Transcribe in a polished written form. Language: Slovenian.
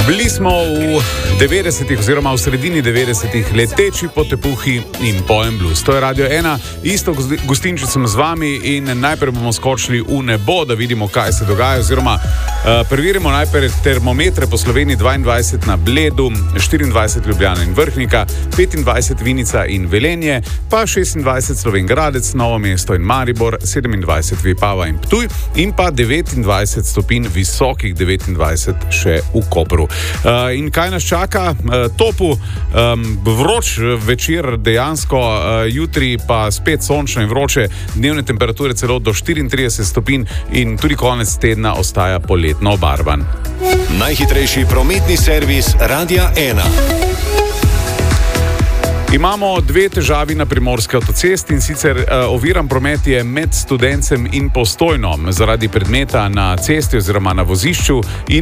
Bili smo v 90-ih oziroma v sredini 90-ih leteči po tepuhi in pojem blues. To je Radio 1, isto gostinčicem z vami in najprej bomo skočili v nebo, da vidimo, kaj se dogaja, oziroma preverimo najprej termometre po Sloveniji. 22 na Bledu, 24 Ljubljana in Vrhnika, 25 Vinica in Velenje, pa 26 Slovenj Gradec, Novo mesto in Maribor, 27 Vipava in Ptuj in pa 29 stopinj, visokih 29 še v Kopru. In kaj nas čaka? Topu, vroč večer dejansko, jutri pa spet sončno in vroče, dnevne temperature celo do 34 stopinj in tudi konec tedna ostaja poletno obarvan. Najhitrejši prometni servis Radia 1. Imamo dve težavi na Primorski avtocesti, in sicer oviran promet je med Studencem in Postojno zaradi predmeta na cesti oziroma na vozišču in